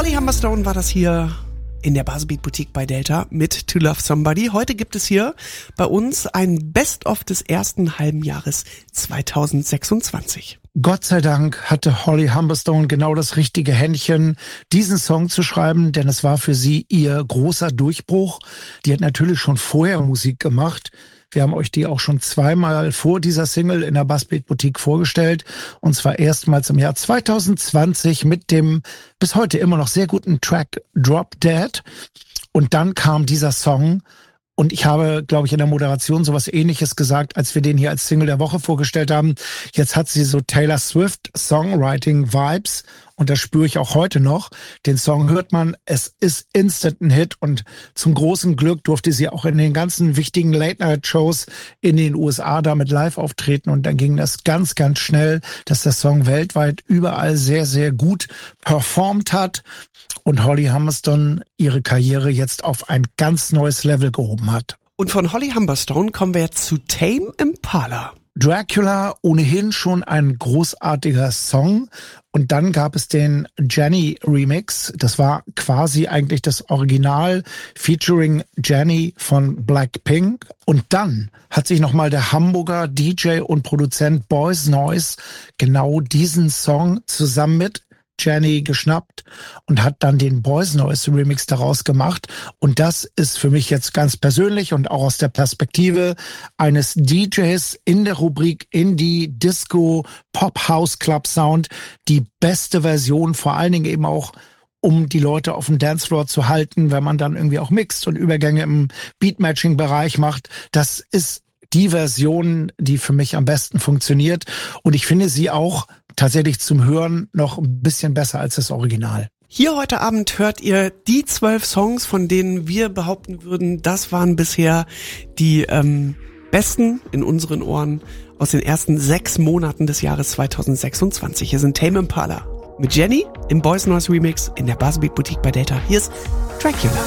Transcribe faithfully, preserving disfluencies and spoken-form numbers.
Holly Humberstone war das hier in der Buzzbeat Boutique bei Delta mit To Love Somebody. Heute gibt es hier bei uns ein Best-of des ersten halben Jahres zweitausendsechsundzwanzig. Gott sei Dank hatte Holly Humberstone genau das richtige Händchen, diesen Song zu schreiben, denn es war für sie ihr großer Durchbruch. Die hat natürlich schon vorher Musik gemacht. Wir haben euch die auch schon zweimal vor dieser Single in der Buzzbeat Boutique vorgestellt. Und zwar erstmals im Jahr zweitausendzwanzig mit dem bis heute immer noch sehr guten Track Drop Dead. Und dann kam dieser Song. Und ich habe, glaube ich, in der Moderation sowas Ähnliches gesagt, als wir den hier als Single der Woche vorgestellt haben. Jetzt hat sie so Taylor Swift Songwriting-Vibes. Und das spüre ich auch heute noch. Den Song hört man, es ist instant ein Hit. Und zum großen Glück durfte sie auch in den ganzen wichtigen Late-Night-Shows in den U S A damit live auftreten. Und dann ging das ganz, ganz schnell, dass der Song weltweit überall sehr, sehr gut performt hat. Und Holly Humberstone ihre Karriere jetzt auf ein ganz neues Level gehoben hat. Und von Holly Humberstone kommen wir jetzt zu Tame Impala. Dracula, ohnehin schon ein großartiger Song. Und dann gab es den Jenny Remix. Das war quasi eigentlich das Original featuring Jenny von Blackpink. Und dann hat sich nochmal der Hamburger D J und Produzent Boys Noise genau diesen Song zusammen mit Jenny geschnappt und hat dann den Boys Noise Remix daraus gemacht. Und das ist für mich jetzt ganz persönlich und auch aus der Perspektive eines D Js in der Rubrik Indie, Disco, Pop, House, Club Sound die beste Version, vor allen Dingen eben auch um die Leute auf dem Dancefloor zu halten, wenn man dann irgendwie auch mixt und Übergänge im Beatmatching-Bereich macht. Das ist die Version, die für mich am besten funktioniert. Und ich finde sie auch tatsächlich zum Hören noch ein bisschen besser als das Original. Hier heute Abend hört ihr die zwölf Songs, von denen wir behaupten würden, das waren bisher die ähm, besten in unseren Ohren aus den ersten sechs Monaten des Jahres zweitausendsechsundzwanzig. Hier sind Tame Impala mit Jenny im Boys Noise Remix in der Buzzbeat Boutique bei Delta. Hier ist Dracula.